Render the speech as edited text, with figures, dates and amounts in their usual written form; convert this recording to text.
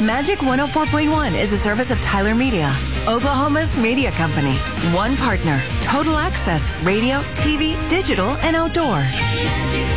Magic 104.1 is a service of Tyler Media, Oklahoma's media company. One partner, total access, radio, TV, digital, and outdoor.